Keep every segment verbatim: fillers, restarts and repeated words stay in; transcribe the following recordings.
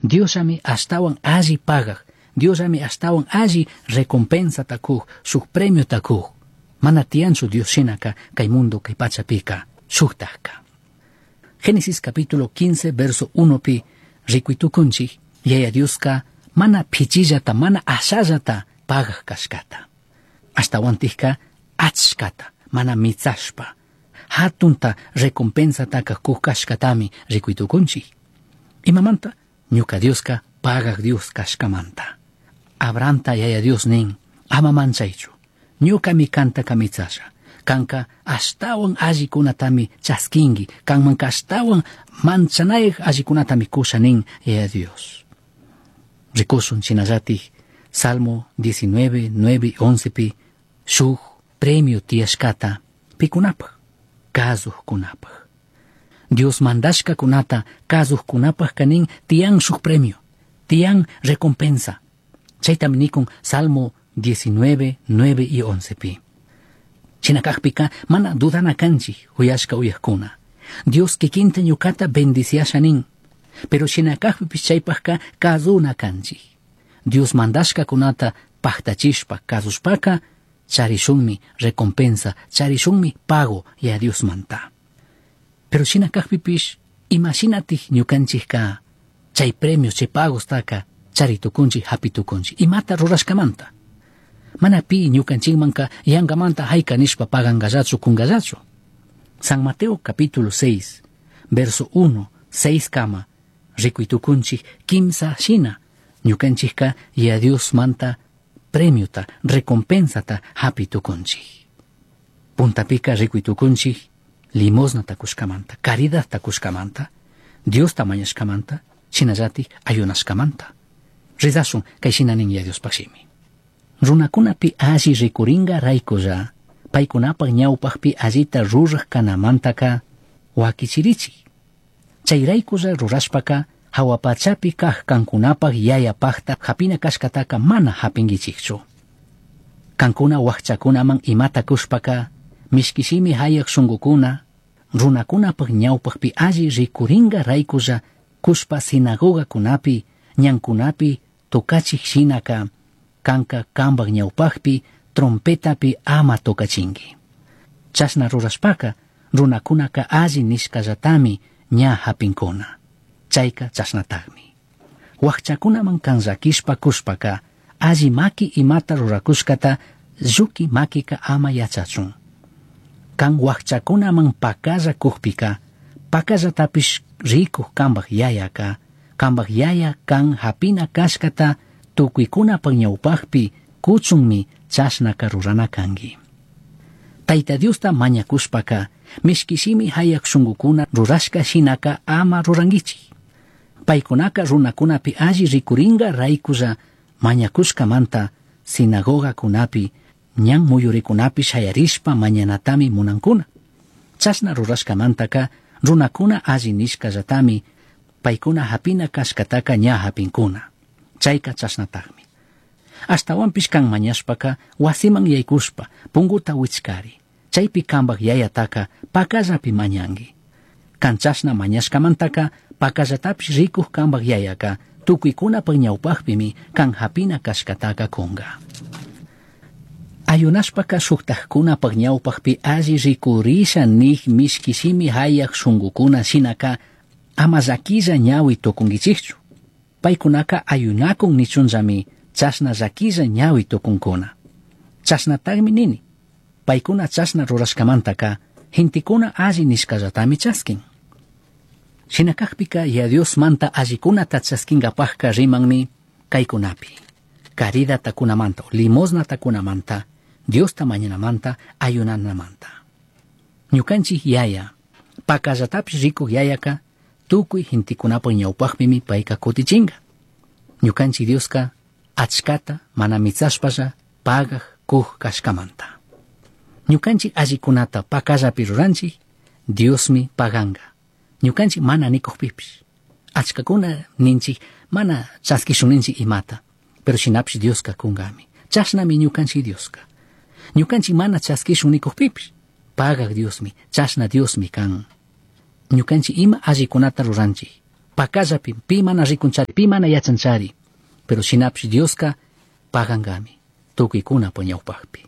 Diosami astawan alli pagaq, Diosami astawan alli recompensa takuq, suk premio takuq. Mana tianchu Dios shinaka kay mundo kay pachapika shuktaka. Génesis capítulo quince verso uno pi rikuitukunchik yaya Dioska mana pichillata mana ashallata pagaq kashkata. Ashtawantikka achkata mana mitsashpa hatunta recompensataka kuq kashkatami rikuitukunchik. Imamanta ñuka Dioska pagaq Dios kashkamanta. Abranta yaya Dios nin ama manchaychu. Ñukami kanta kamitsasha. Kanka ashtawan allikunatami chaskingi. Kanmanka ashtawan manchanayaq allikunatami kusha nin yaya Dios. Rikusun chinallatik Salmo diecinueve, nueve y once pi shuk premio tiashkata pikunapaq, kazuq kunapaq. Dios mandashka kunata kazuq kunapaq kanin tiyan shuk premio, tiyan recompensa. Chaytami nikun Salmo diecinueve, nueve y once pi. Chinakaqpika mana dudana kanchi huyashka uyaqkuna. Dios kikinta ñukata bendiciasha nin. Pero chinakaqpipis chaypaqka kazuna kanchi. Dios mandashka kunata paktachishpa kazushpaka charishunmi recompensa, charishunmi pago ya Dios manta. Pero chinakaqpipis imashinatij ñukanchikka chay premios, chay pagos taka charitukunchi, hapitukunchi. Imata rurashkamanta. Mana pi ñukanchikmanka yangamanta hayka nishpa pagangallachu kungallachu. San Mateo capítulo seis, verso uno, seis kama, rikuitukunchik kimsa shina, ñukanchikka ya Dios manta premiota, recompensata hapitukunchik. Puntapika rikuitukunchik limosna takushkamanta, caridad takushkamanta, Dios tamañashkamanta, shinallatik ayunashkamanta. Ridasun kay shinanin ya Dios pashimi. Runakunapi alli rikuringa raykulla, paykunapaq ñawpaqpi allita ruraq kanamantaka wakichirichik. Chay raykulla rurashpaka hawapachapi kaq kankunapaq yayapaqta hapina kashkataka mana hapingichikchu. Kankuna waqchakunaman imata kushpaka mishkishimi hayaq shungukuna, runakunapaq ñawpaqpi alli rikuringa raykulla kushpa sinagoga kunapi, ñankunapi tukachik shinaka, kanka kambaq ñawpaqpi trompetapi ama tokachingi. Chasna rurashpaka runakunaka alli nishkallatami ña hapinkuna. Chayka chasnataqmi. Waqchakunaman kanrakishpa kushpaka alli maki imata rurakushkata lluki makika ama yachachun. Kan waqchakunaman pakalla kuqpika pakallatapish rikuq kambaq yayaka, kambaq yaya kan hapina kashkata tukuykunapaq ñawpaqpi kuchunmi chasnaka rurana kangi. Tayta Diosta mañakushpaka mishkishimi hayaq shungukuna rurashka shinaka ama rurangichik. Paykunaka runakunapi alli rikuringa raykulla mañakushkamanta sinagoga kunapi ñan muyurikunapi shayarishpa mañanatami munankuna. Chasna rurashkamantaka runakuna alli nishkallatami paykuna hapina kashkataka ña hapinkuna. Chayka chasnataqmi. Ashtawanpish kan mañashpaka wasiman yaykushpa punguta wichkari. Chaypi kambaq yayataka pakallapi mañangi. Kan chasna mañashkamantaka pakallatapish rikuq kambaq yayaka tukuykunapaq ñawpaqpimi kan hapina kashkataka kunga. Ayunashpaka shuktaqkunapaq ñawpaqpi alli rikurisha nik mishkishimi hayaq shungukuna shinaka ama llakilla ñawi tukungichikchu. Paykunaka ayunakun nichunllami chasna llakilla ñawi tukunkuna. Chasnataqmi nini. Paykuna chasna rurashkamantaka hintikuna alli nishkallatami chaskin. Shinakaqpika ya Dios manta allikunata chaskingapaqka rimanmi kaykunapi. Caridad kunamanta, limosna kunamanta, Dios tamañanamanta, ayunanamanta. Ñukanchik yaya, pakallatapish rikuq yayaka tukuy hintikunapaq ñawpaqpimi payka kutichinga. Ñukanchik Dioska achkata mana mitsashpalla pagaq kuq kashkamanta. Ñukanchik allikunata pakallapi ruranchik, Diosmi paganga. Ñukanchik mana nikuqpipish. Achkakuna ninchik mana chaskishun ninchik imata, pero shinapish Dioska kungami. Chasnami ñukanchik Dioska. Ñukanchik mana chaskishun nikuqpipish. Pagaq Diosmi, chasna Diosmi kan. Ñukanchik ima allikunata ruranchik, pakallapi pi mana rikunchari, pi mana yachanchari, pero shinapish Dioska pagangami tukuykuna ñawpakpi.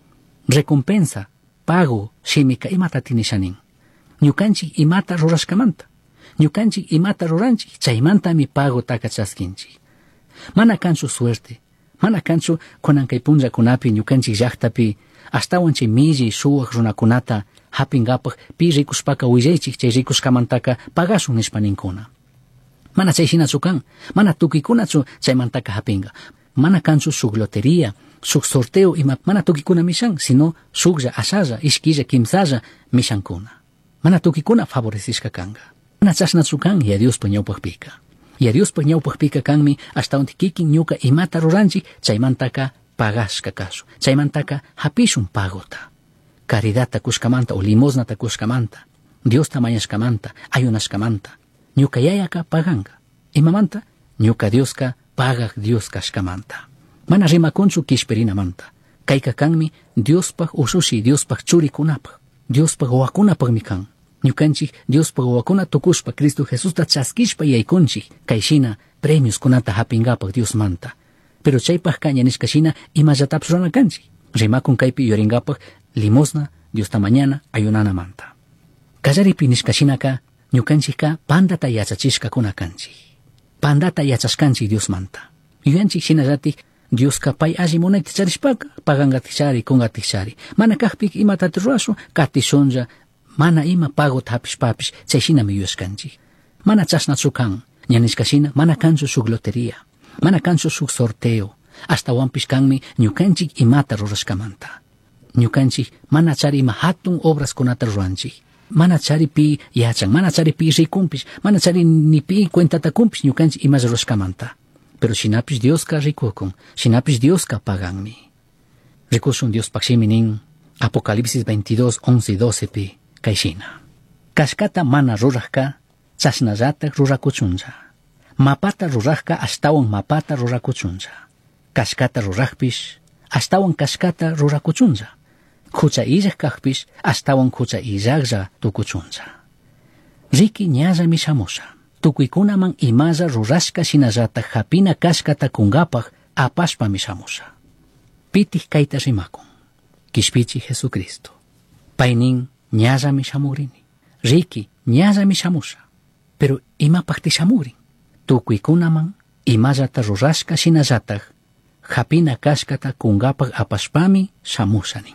Recompensa, pago, shimika imata tinishanin. Ñukanchik imata rurashkamanta. Ñukanchik imata ruranchik, chaymantami pago taka chaskinchik. Mana kanchu suerte, mana kanchu kunankay punllakunapi ñukanchik llaqtapi astawan chay milli suwaq runakunata hapingapak pi rikushpaka willaychik chay rikushkamantaka pagashun nishpa ninkuna. Mana chayshinachu kan, mana tukikunachu chaymantaka hapinga. Mana kanchu shuk lotería, shuk sorteo ima mana tukikuna mishan, sino shuklla, ashalla, ishkilla, kimsalla mishankuna. Mana tukikuna favorecishka kanga. Mana chashnachu kan ya Diospa ñawpakpika. Ya Diospa ñawpakpika kanmi ashtawanti kikin ñuka imata ruranchik chaymantaka pagashka kashu. Chaymantaka hapishun pagota. Caridadta kushkamanta o limosnata kushkamanta. Diosta mañashkamanta, ayunashkamanta. Ñuka yayaka paganga. Imamanta ñuka Dioska pagak Dios kashkamanta. Mana rimakunchu kishperinamanta. Kayka kanmi Diospak ushushi Diospak churikunapak. Diospak wakunapakmi kan. Ñukanchik Diospak wakuna tukushpa Cristo Jesusta chaskishpa yaykunchik. Kayshina premios kunata hapingapak Dios manta. Pero chaypak kaña nishkashina imallatapish runakanchik. Rimakun kaypi yoringapak limosna Diosta mañana ayunana manta. Kallaripi nishkashinaka ñukanchikka pandata yachachishka kunakanchik. Pandata yachashkanchik Dios manta. Yuyanchik shinallatik Dioska pay alli munayta charishpaka pagangatik chari, kungatik chari. Mana kakpik imatati rurashun katishunlla, mana ima pagot hapishpapish chayshinami yuyashkanchik. Mana chashnachu kan, ñanishkashina mana kanchu shuk lotería, mana kanchu shuk sorteo, hasta wampish kanmi ñukanchik imata rurashkamanta. Ñukanchik mana chari ima hatun obras kunata ruranchik. Mana chari pi yachan, mana chari pi rikumpish, mana chari ni pi cuentata kumpish ñukanchik ima rurashkamanta. Pero shinapish Dioska rikukun, shinapish Dioska paganmi. Rikushun Dios pakshiminin Apocalipsis veintidós, once y doce pi kayshina. Kashkata mana rurajka, chashnallatak rurakuchunja. Mapata rurajka ashtawan mapata rurakuchunja. Kashkata rurajpish, ashtawan kashkata rurakuchunja. Kucha illak kakpish, ashtawan kucha illaklla tukuchunja. Riki ñalla mishamusha. Tukuykunaman imalla rurashka shinallatak hapina kashkata kungapak apashpa mishamusha. Pitik kayta rimakun. Kishpichi Jesucristo. Paynin ñalla mishamurini. Riki ñalla mishamusha. Pero imapakti shamurin. Tukuykunaman imallata rurashka shinallatak hapina kashkata kungapak apashpami shamushanin.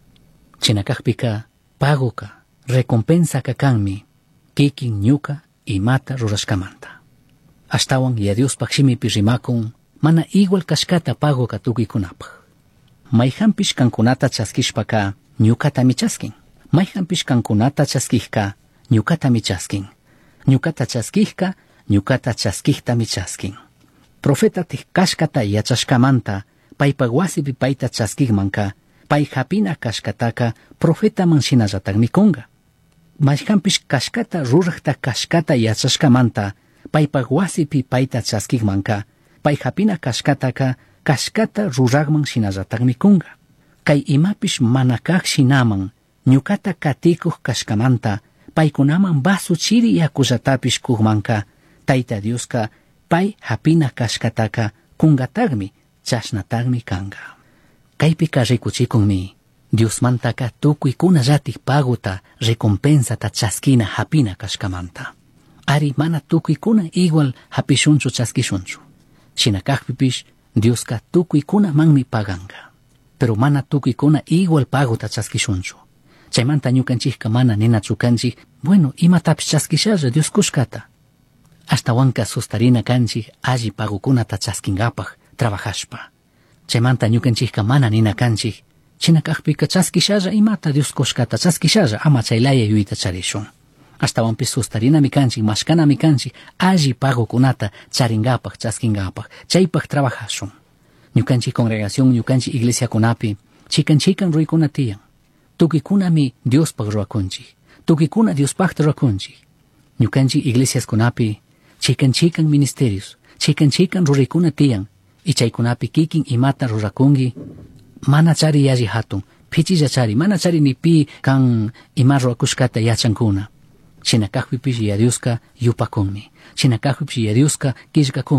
Chinakakpika pagoka recompensa kakanmi kikin ñuka imata rurashkamanta. Ashtawan ya Dios pakshimipi rimakun mana igual kashkata pagoka tukuykunapak. Mayhampish kankunata chaskishpaka ñukata michaskin. Mayhampish kankunata chaskijka ñukata michaskin. Ñukata chaskijka ñukata chaskijta michaskin. Profeta tik kashkata yachashkamanta paypak wasipi payta chaskigmanka pay hapina kashkataka profeta man shinallatak mikunga. Mayhampish kashkata rurajta kashkata yachashkamanta paypak wasipi payta chaskigmanka pay hapina kashkataka kashkata ruragman shinallatak mikunga. Kay imapish manakak shinaman ñukata katikuq kashkamanta paykunaman basu chiri yakullatapish kugmanka Tayta Dioska pay hapina kashkataka kungatagmi chashnatagmi kanga. Kaypika rikuchikunmi Dios mantaka tukuykuna ratik pagota recompensata chaskina hapina kashkamanta. Ari mana tukuykuna igual hapishunchu chaskishunchu. Shinakakpipish Dioska tukuykuna manmi paganga. Pero mana tukuykuna igual pagota chaskishunchu. Chaymanta ñukanchikka mana ninachukanchik, bueno, imatapish chaskishalla Dios kushkata. Hasta wanka sustarina kanchik alli pagukunata chaskingapaj trabajashpa. Chaymanta ñukanchikka mana nina kanchik, chinakakpika chaskishalla imata Dios kushkata chaskishalla ama chaylaya yuyta charishun. Hasta wanpish sustarinami kanchik, mashkanami kanchik alli pagukunata charingapaj chaskingapaj, chaypaj trabajashun. Ñukanchik congregación, ñukanchik iglesia kunapi, chikan chikan ruykuna tiyan. Tukikunami Diospaj ruakunchik, tukikuna Diospajta ruakunchik. Ñukanchik iglesias kunapi, chikan chikan ministerios, chikan chikan ruraykuna tiyan, y chaykunapi kikin imata rurakungi, mana chari yalli hatun, pichilla chari, mana chari ni pi kan ima ruakushkata yachankuna. Chinakahwipish yariusca yupakunmi. Chinakahwipish yariusca killkakun.